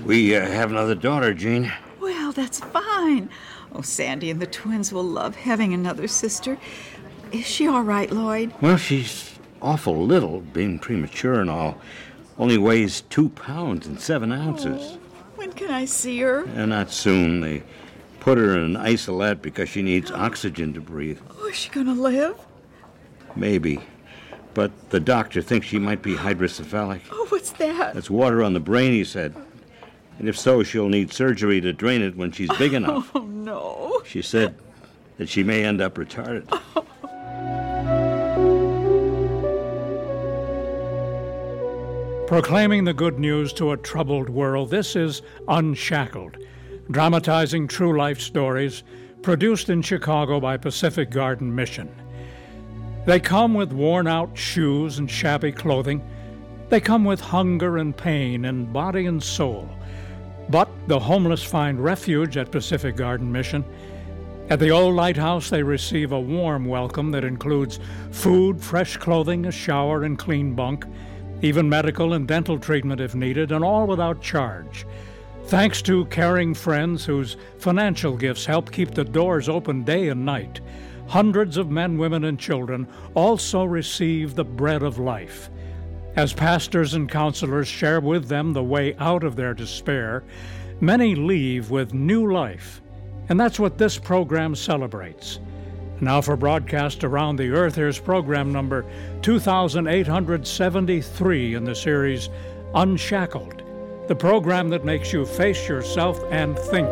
We have another daughter, Jean. Well, that's fine. Oh, Sandy and the twins will love having another sister. Is she all right, Lloyd? Well, she's awful little, being premature and all. Only weighs 2 pounds and 7 ounces. Oh, when can I see her? Not soon. They put her in an isolette because she needs oxygen to breathe. Oh, is she going to live? Maybe. But the doctor thinks she might be hydrocephalic. Oh, what's that? That's water on the brain, he said. And if so, she'll need surgery to drain it when she's big enough. Oh, no. She said that she may end up retarded. Proclaiming the good news to a troubled world, this is Unshackled, dramatizing true life stories, produced in Chicago by Pacific Garden Mission. They come with worn-out shoes and shabby clothing. They come with hunger and pain in body and soul. But the homeless find refuge at Pacific Garden Mission. At the old lighthouse, they receive a warm welcome that includes food, fresh clothing, a shower, and clean bunk, even medical and dental treatment if needed, and all without charge. Thanks to caring friends whose financial gifts help keep the doors open day and night, hundreds of men, women, and children also receive the bread of life. As pastors and counselors share with them the way out of their despair, many leave with new life. And that's what this program celebrates. Now for broadcast around the earth, here's program number 2873 in the series Unshackled, the program that makes you face yourself and think.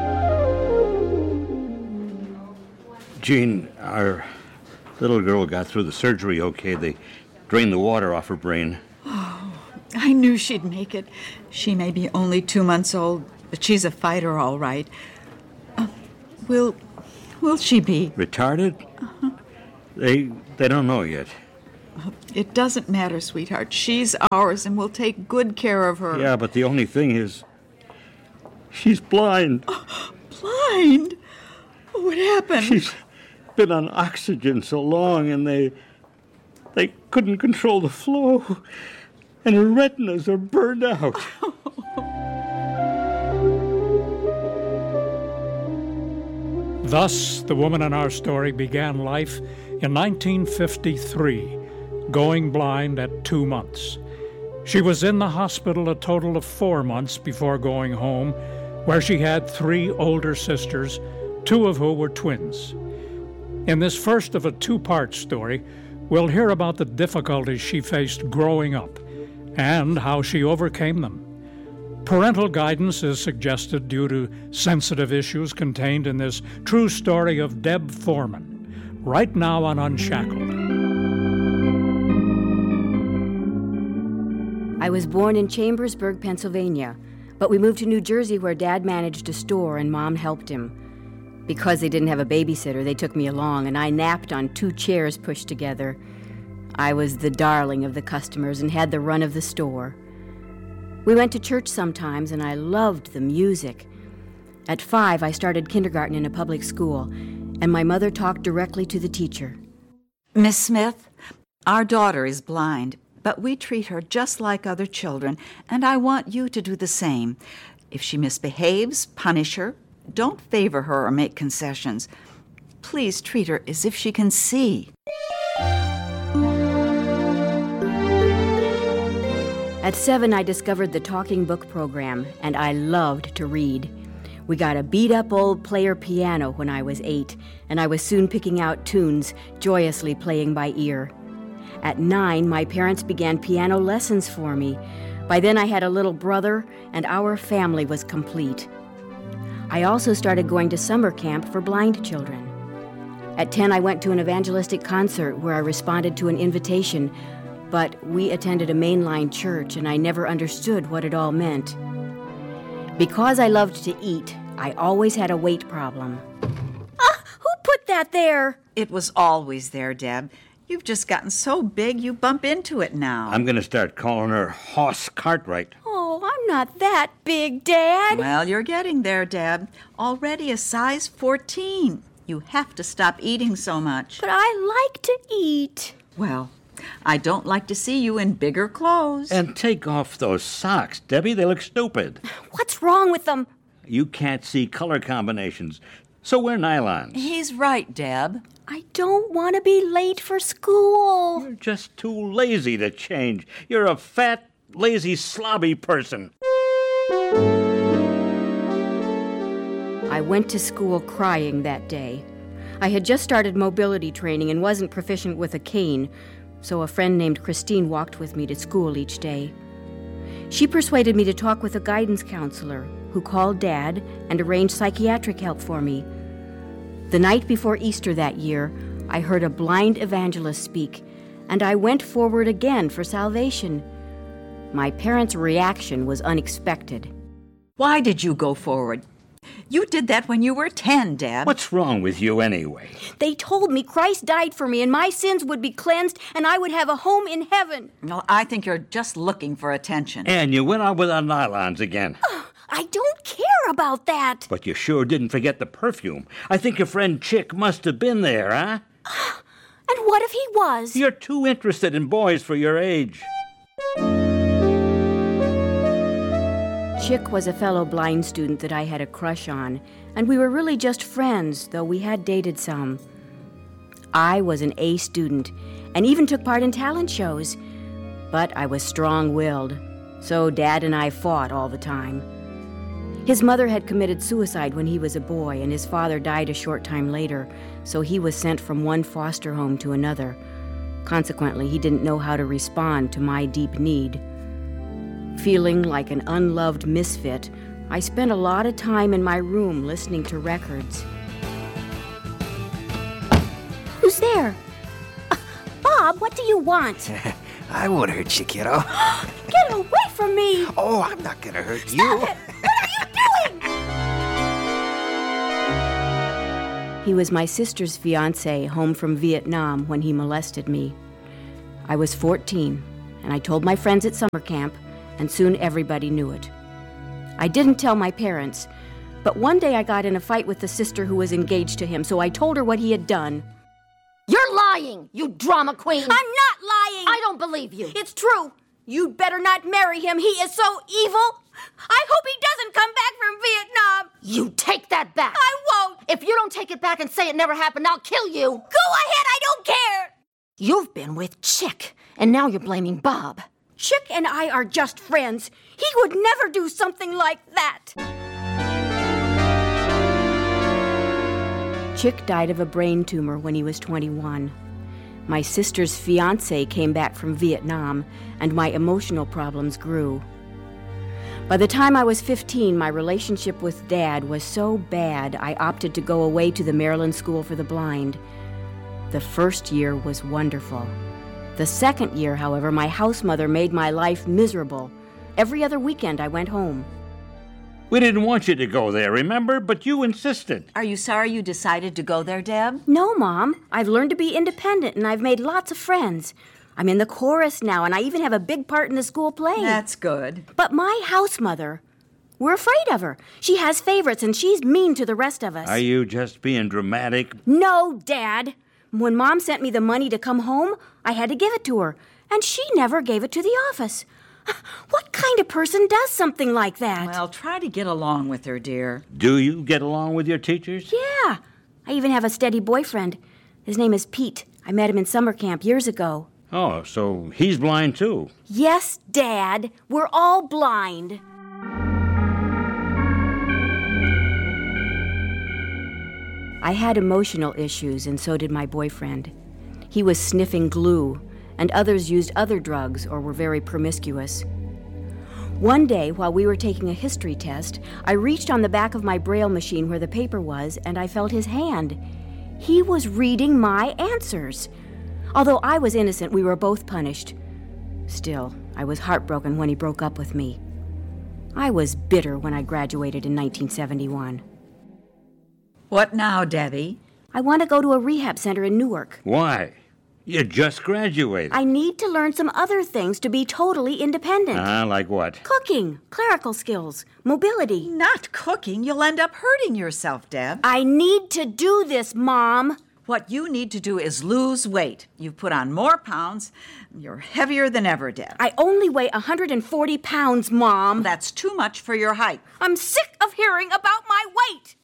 Jean, our little girl got through the surgery okay. They drained the water off her brain. Oh, I knew she'd make it. She may be only 2 months old, but she's a fighter, all right. Will she be? Retarded? Uh-huh. They don't know yet. It doesn't matter, sweetheart. She's ours, and we'll take good care of her. Yeah, but the only thing is, she's blind. Blind? What happened? She's been on oxygen so long, and they couldn't control the flow, and her retinas are burned out. Thus, the woman in our story began life in 1953, going blind at 2 months. She was in the hospital a total of 4 months before going home, where she had 3 older sisters, 2 of whom were twins. In this first of a 2-part story, we'll hear about the difficulties she faced growing up and how she overcame them. Parental guidance is suggested due to sensitive issues contained in this true story of Deb Foreman, right now on Unshackled. I was born in Chambersburg, Pennsylvania, but we moved to New Jersey where Dad managed a store and Mom helped him. Because they didn't have a babysitter, they took me along, and I napped on 2 chairs pushed together. I was the darling of the customers and had the run of the store. We went to church sometimes, and I loved the music. At 5, I started kindergarten in a public school, and my mother talked directly to the teacher. Miss Smith, our daughter is blind, but we treat her just like other children, and I want you to do the same. If she misbehaves, punish her. Don't favor her or make concessions. Please treat her as if she can see. At 7, I discovered the Talking Book program, and I loved to read. We got a beat-up old player piano when I was 8, and I was soon picking out tunes, joyously playing by ear. At 9, my parents began piano lessons for me. By then, I had a little brother, and our family was complete. I also started going to summer camp for blind children. At 10, I went to an evangelistic concert where I responded to an invitation, but we attended a mainline church, and I never understood what it all meant. Because I loved to eat, I always had a weight problem. Who put that there? It was always there, Deb. You've just gotten so big you bump into it now. I'm going to start calling her Hoss Cartwright. Oh, I'm not that big, Dad. Well, you're getting there, Deb. Already a size 14. You have to stop eating so much. But I like to eat. Well, I don't like to see you in bigger clothes. And take off those socks, Debbie. They look stupid. What's wrong with them? You can't see color combinations, so wear nylons. He's right, Deb. I don't want to be late for school. You're just too lazy to change. You're a fat, lazy, slobby person. I went to school crying that day. I had just started mobility training and wasn't proficient with a cane, so a friend named Christine walked with me to school each day. She persuaded me to talk with a guidance counselor who called Dad and arranged psychiatric help for me. The night before Easter that year, I heard a blind evangelist speak, and I went forward again for salvation. My parents' reaction was unexpected. Why did you go forward? You did that when you were 10, Deb. What's wrong with you anyway? They told me Christ died for me and my sins would be cleansed and I would have a home in heaven. Well, I think you're just looking for attention. And you went on without nylons again. I don't care about that. But you sure didn't forget the perfume. I think your friend Chick must have been there, huh? And what if he was? You're too interested in boys for your age. Chick was a fellow blind student that I had a crush on, and we were really just friends, though we had dated some. I was an A student, and even took part in talent shows. But I was strong-willed, so Dad and I fought all the time. His mother had committed suicide when he was a boy, and his father died a short time later, so he was sent from one foster home to another. Consequently, he didn't know how to respond to my deep need. Feeling like an unloved misfit, I spent a lot of time in my room listening to records. Who's there? Bob, what do you want? I won't hurt you, kiddo. Get away from me! Oh, I'm not gonna hurt you. Stop it! What are you doing? He was my sister's fiancé home from Vietnam when he molested me. I was 14, and I told my friends at summer camp, and soon everybody knew it. I didn't tell my parents, but one day I got in a fight with the sister who was engaged to him, so I told her what he had done. You're lying, you drama queen. I'm not lying! I don't believe you. It's true. You'd better not marry him. He is so evil. I hope he doesn't come back from Vietnam. You take that back. I won't. If you don't take it back and say it never happened, I'll kill you. Go ahead, I don't care. You've been with Chick, and now you're blaming Bob. Chick and I are just friends. He would never do something like that. Chick died of a brain tumor when he was 21. My sister's fiancé came back from Vietnam, and my emotional problems grew. By the time I was 15, my relationship with Dad was so bad I opted to go away to the Maryland School for the Blind. The first year was wonderful. The second year, however, my house mother made my life miserable. Every other weekend I went home. We didn't want you to go there, remember? But you insisted. Are you sorry you decided to go there, Deb? No, Mom. I've learned to be independent, and I've made lots of friends. I'm in the chorus now, and I even have a big part in the school play. That's good. But my house mother, we're afraid of her. She has favorites, and she's mean to the rest of us. Are you just being dramatic? No, Dad. When Mom sent me the money to come home, I had to give it to her, and she never gave it to the office. What kind of person does something like that? Well, try to get along with her, dear. Do you get along with your teachers? Yeah. I even have a steady boyfriend. His name is Pete. I met him in summer camp years ago. Oh, so he's blind too. Yes, Dad. We're all blind. I had emotional issues, and so did my boyfriend. He was sniffing glue, and others used other drugs or were very promiscuous. One day, while we were taking a history test, I reached on the back of my Braille machine where the paper was, and I felt his hand. He was reading my answers. Although I was innocent, we were both punished. Still, I was heartbroken when he broke up with me. I was bitter when I graduated in 1971. What now, Debbie? I want to go to a rehab center in Newark. Why? You just graduated. I need to learn some other things to be totally independent. Like what? Cooking, clerical skills, mobility. Not cooking. You'll end up hurting yourself, Deb. I need to do this, Mom. What you need to do is lose weight. You've put on more pounds. You're heavier than ever, Deb. I only weigh 140 pounds, Mom. That's too much for your height. I'm sick of hearing about my weight.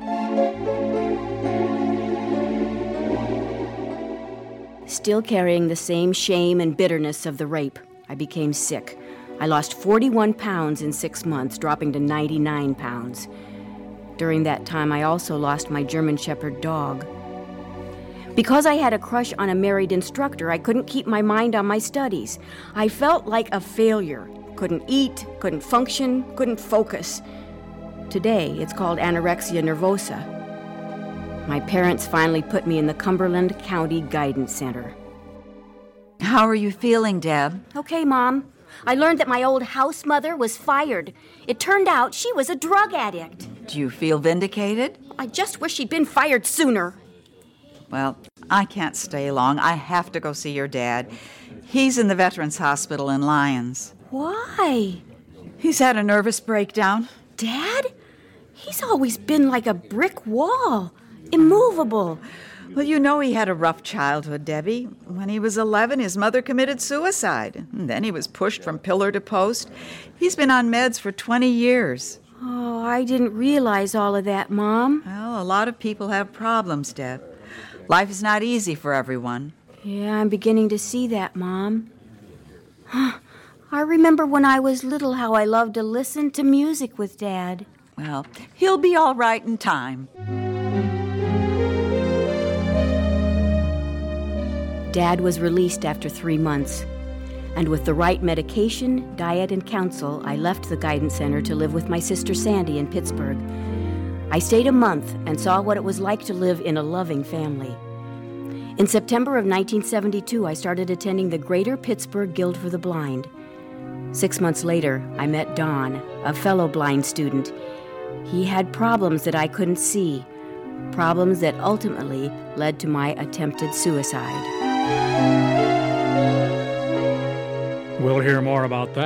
Still carrying the same shame and bitterness of the rape, I became sick. I lost 41 pounds in 6 months, dropping to 99 pounds. During that time, I also lost my German Shepherd dog. Because I had a crush on a married instructor, I couldn't keep my mind on my studies. I felt like a failure. Couldn't eat, couldn't function, couldn't focus. Today, it's called anorexia nervosa. My parents finally put me in the Cumberland County Guidance Center. How are you feeling, Deb? Okay, Mom. I learned that my old house mother was fired. It turned out she was a drug addict. Do you feel vindicated? I just wish she'd been fired sooner. Well, I can't stay long. I have to go see your dad. He's in the Veterans Hospital in Lyons. Why? He's had a nervous breakdown. Dad? He's always been like a brick wall, immovable. Well, you know he had a rough childhood, Debbie. When he was 11, his mother committed suicide. And then he was pushed from pillar to post. He's been on meds for 20 years. Oh, I didn't realize all of that, Mom. Well, a lot of people have problems, Deb. Life is not easy for everyone. Yeah, I'm beginning to see that, Mom. I remember when I was little how I loved to listen to music with Dad. Well, he'll be all right in time. Dad was released after 3 months. And with the right medication, diet, and counsel, I left the guidance center to live with my sister Sandy in Pittsburgh. I stayed a month and saw what it was like to live in a loving family. In September of 1972, I started attending the Greater Pittsburgh Guild for the Blind. 6 months later, I met Don, a fellow blind student. He had problems that I couldn't see, problems that ultimately led to my attempted suicide. We'll hear more about that.